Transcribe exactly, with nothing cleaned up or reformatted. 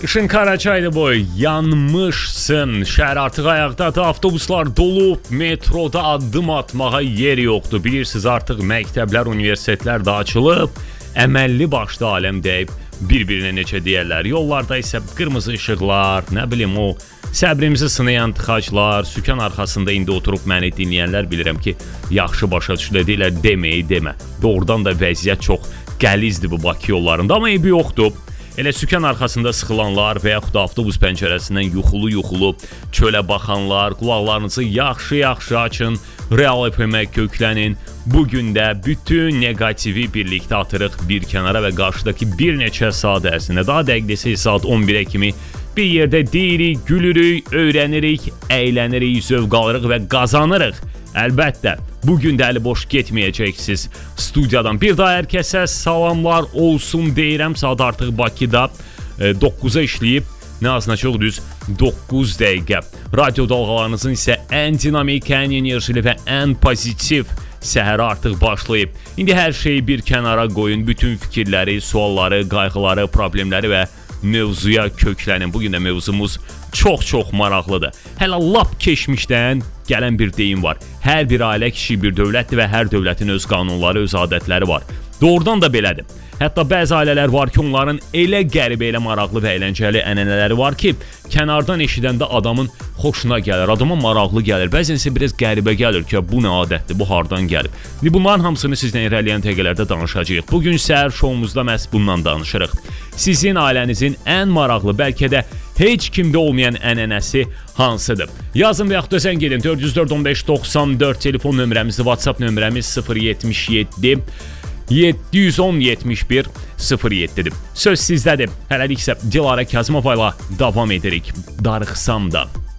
Işın Karaçaydı boy, yanmışsın. Şəhər artıq ayaqdadır, avtobuslar dolu, metroda addım atmağa yer yoxdur. Bilirsiniz, artıq məktəblər, universitetlər də açılıb, əməlli başlı aləm deyib bir-birinə necə deyərlər. Yollarda isə qırmızı işıqlar, nə bilim o səbrimizi sınayan tıxaclar, sükan arxasında indi oturub məni dinləyənlər bilirəm ki, yaxşı başa düşülədilər, deməyi demə. Doğrudan da vəziyyət çox qəlizdir bu Bakı yollarında, amma eybi yoxdur. Elə sükan arxasında sıxılanlar və yaxud da avtobus pəncərəsindən yuxulu-yuxulu çölə baxanlar, qulaqlarınızı yaxşı-yaxşı açın, Real F M-ə köklənin. Bugün də bütün negativi birlikdə atırıq bir kənara və qarşıdakı bir neçə saat ərzində, daha dəqiqləsi saat on birə kimi bir yerdə deyirik, gülürük, öyrənirik, əylənirik, zövq alırıq və qazanırıq. Əlbəttə, bugün də əli boş getməyəcəksiniz studiyadan. Bir daha hər kəsə salamlar olsun deyirəm. Saat artıq Bakıda e, doqquza işləyib. Nə azına çox düz doqquz dəqiqə. Radio dalğalarınızın isə ən dinamik, ən enerjili və ən pozitiv səhəri artıq başlayıb. İndi hər şeyi bir kənara qoyun. Bütün fikirləri, sualları, qayğıları, problemləri və mövzuya köklənin. Bugün də mövzumuz çox-çox maraqlıdır. Hələ lap keçmişdən gələn bir deyim var. Hər bir ailə kiçik bir dövlətdir və hər dövlətin öz qanunları, öz adətləri var. Doğrudan da belədir. Hətta bəzi ailələr var ki, onların elə qəribə, elə maraqlı və əyləncəli ənənələri var ki, kənardan eşidəndə adamın xoşuna gəlir, adama maraqlı gəlir. Bəzən isə biraz qəribə gəlir ki, bu nə adətdir, bu hardan gəlib. Bunların hamısını sizlə irəliyən dəqiqələrdə danışacağıq. Bugün səhər şoumuzda məhz bundan danışırıq. Sizin ailənizin ən maraqlı, bəlkə də heç kimdə olmayan ənənəsi hansıdır? Yazın və yaxud da zəng edin. dörd yüz dörd on beş doxsan dörd telefon nömrəmizdir, WhatsApp nömrəmiz sıfır yetmiş yeddi yeddi yüz on yetmiş bir sıfır yeddidir. Söz sizdədir. Hələlik isə Dilarə Kazımova ilə davam edirik. Darıxsam da.